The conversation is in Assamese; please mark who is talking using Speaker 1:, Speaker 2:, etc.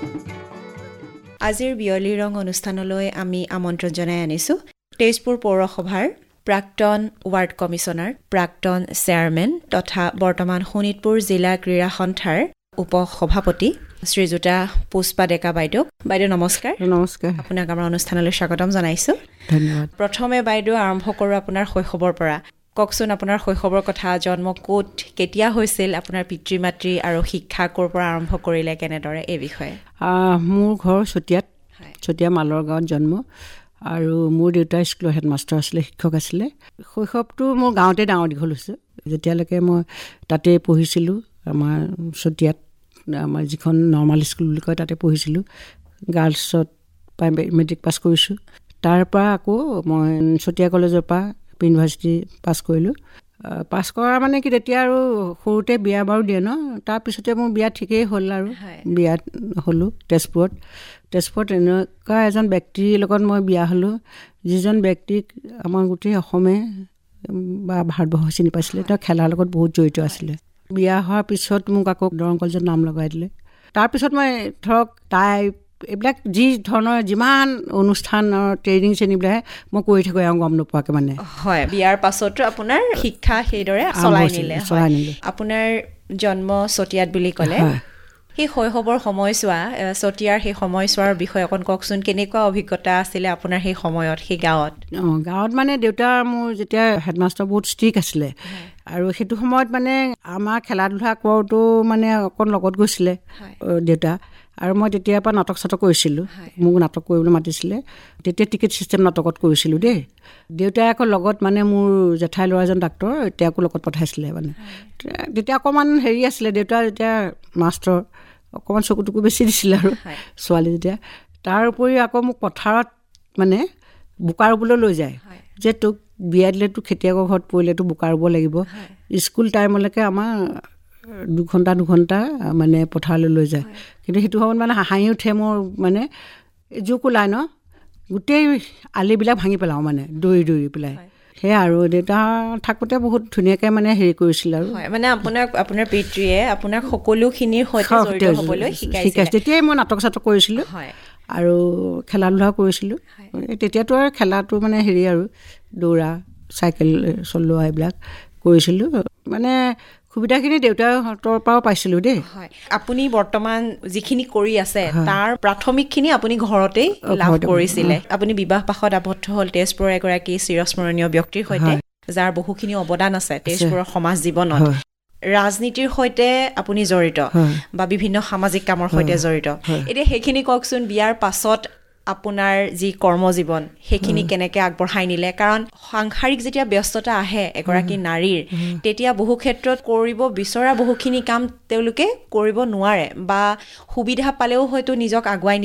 Speaker 1: আজিৰ বিয়লি ৰং অনুষ্ঠানলৈ আমি আমন্ত্ৰণ জনাই আনিছোঁ তেজপুৰ পৌৰসভাৰ প্ৰাক্তন ৱাৰ্ড কমিছনাৰ, প্ৰাক্তন চেয়াৰমেন তথা বৰ্তমান শোণিতপুৰ জিলা ক্ৰীড়া সন্থাৰ উপসভাপতি শ্ৰীযুতা পুষ্পা ডেকা বাইদেউক। বাইদেউ নমস্কাৰ।
Speaker 2: নমস্কাৰ।
Speaker 1: আপোনাক আমাৰ অনুষ্ঠানলৈ স্বাগতম জনাইছোঁ।
Speaker 2: ধন্যবাদ।
Speaker 1: প্ৰথমে বাইদেউ আৰম্ভ কৰোঁ আপোনাৰ শৈশৱৰ পৰা। কওকচোন আপোনাৰ শৈশৱৰ কথা, জন্ম ক'ত, কেতিয়া হৈছিল, আপোনাৰ পিতৃ মাতৃ আৰু শিক্ষা ক'ৰ পৰা আৰম্ভ কৰিলে, কেনেদৰে, এই বিষয়ে।
Speaker 2: মোৰ ঘৰ চতিয়াত, চতিয়া মালৰ গাঁৱত জন্ম, আৰু মোৰ দেউতা স্কুলৰ হেডমাষ্টাৰ আছিলে, শিক্ষক আছিলে। শৈশৱটো মোৰ গাঁৱতে ডাঙৰ দীঘল হৈছে। যেতিয়ালৈকে মই তাতে পঢ়িছিলোঁ, আমাৰ চতিয়াত আমাৰ যিখন নৰ্মাল স্কুল বুলি কয় তাতে পঢ়িছিলোঁ। গাৰ্লছত মেট্ৰিক পাছ কৰিছোঁ। তাৰ পৰা আকৌ মই চতিয়া কলেজৰ পৰা ইউনিভাৰ্চিটি পাছ কৰিলোঁ। পাছ কৰা মানে কি, তেতিয়া আৰু সৰুতে বিয়া বাৰু দিয়ে ন, তাৰপিছতে মোৰ বিয়া ঠিকেই হ'ল আৰু বিয়াত হ'লোঁ তেজপুৰত এনেকুৱা এজন ব্যক্তিৰ লগত মই বিয়া হ'লোঁ, যিজন ব্যক্তিক আমাৰ গোটেই অসমে বা ভাৰতবৰ্ষ চিনি পাইছিলে। তেওঁ খেলাৰ লগত বহুত জড়িত আছিলে। বিয়া হোৱাৰ পিছত মোক আকৌ দৰং কলেজত নাম লগাই দিলে। তাৰপিছত মই ধৰক এইবিলাক যি ধৰণৰ যিমান অনুষ্ঠানৰ ট্ৰেইনিং চেনিংবিলাক মই কৰি থাকোঁ আৰু গম নোপোৱাকৈ মানে।
Speaker 1: হয়, বিয়াৰ পাছতো আপোনাৰ শিক্ষা সেইদৰে চলাই নিলে। আপোনাৰ জন্ম চতিয়াত বুলি ক'লে, সেই শৈশৱৰ সময়ছোৱা, চতিয়াৰ সেই সময়ছোৱাৰ বিষয়ে অকণ কওকচোন। কেনেকুৱা অভিজ্ঞতা আছিলে আপোনাৰ সেই সময়ত, সেই গাঁৱত?
Speaker 2: গাঁৱত মানে দেউতা মোৰ যেতিয়া হেডমাষ্টাৰ বহুত ষ্ট্ৰিক্ট আছিলে, আৰু সেইটো সময়ত মানে আমাৰ খেলা ধূলা কৰোঁতেও মানে অকণ লগত গৈছিলে দেউতা। আৰু মই তেতিয়াৰ পৰা নাটক চাটক কৰিছিলোঁ। মোক নাটক কৰিবলৈ মাতিছিলে। তেতিয়া টিকেট ছিষ্টেম নাটকত কৰিছিলোঁ দেই। দেউতাই আকৌ লগত মানে মোৰ জেঠাই ল'ৰা এজন ডাক্তৰ, তেওঁকো লগত পঠাইছিলে মানে। তেতিয়া অকণমান হেৰি আছিলে, দেউতা যেতিয়া মাষ্টৰ, অকণমান চকুটুকু বেছি দিছিলে আৰু ছোৱালী যেতিয়া। তাৰ উপৰি আকৌ মোক পথাৰত মানে বোকা ৰুবলৈ লৈ যায়, যে তোক বিয়া দিলে তোক খেতিয়কৰ ঘৰত পৰিলে তোক বোকা ৰুব লাগিব। স্কুল টাইমলৈকে আমাৰ দুঘণ্টা মানে পথাৰলৈ লৈ যায়। কিন্তু সেইটো সময়ত মানে হাঁহি উঠে মোৰ, মানে জোক ওলাই ন, গোটেই আলিবিলাক ভাঙি পেলাওঁ মানে দৌৰি পেলাই। সেয়া আৰু দেউতা থাকোঁতে বহুত ধুনীয়াকৈ মানে হেৰি কৰিছিল আৰু
Speaker 1: মানে আপোনাৰ পিতৃয়ে আপোনাক সকলোখিনিৰ সৈতে জড়িত হ'বলৈ শিকাইছিল।
Speaker 2: তেতিয়াই মই নাটক চাটক কৰিছিলোঁ আৰু খেলা ধূলাও কৰিছিলোঁ। তেতিয়াতো আৰু খেলাটো মানে হেৰি আৰু দৌৰা, চাইকেল চলোৱা এইবিলাক কৰিছিলোঁ। মানে সুবিধাখিনি দেউতাহঁতৰ পৰাও পাইছিলোঁ দেই।
Speaker 1: আপুনি বৰ্তমান যিখিনি কৰি আছে তাৰ প্ৰাথমিকখিনি আপুনি ঘৰতেই লাভ কৰিছিলে। আপুনি বিবাহ পাশত আবদ্ধ হ'ল তেজপুৰৰ এগৰাকী চিৰস্মৰণীয় ব্যক্তিৰ সৈতে, যাৰ বহুখিনি অৱদান আছে তেজপুৰৰ সমাজ জীৱনত। ৰাজনীতিৰ সৈতে আপুনি জড়িত বা বিভিন্ন সামাজিক কামৰ সৈতে জড়িত। এতিয়া সেইখিনি কওকচোন, বিয়াৰ পাছত আপোনাৰ যি কৰ্মজীৱন সেইখিনি কেনেকৈ আগবঢ়াই নিলে? কাৰণ সাংসাৰিক যেতিয়া ব্যস্ততা আহে এগৰাকী নাৰীৰ, তেতিয়া বহু ক্ষেত্ৰত কৰিব বিচৰা বহুখিনি কাম তেওঁলোকে কৰিব নোৱাৰে, বা সুবিধা পালেও হয়তো নিজক আগুৱাই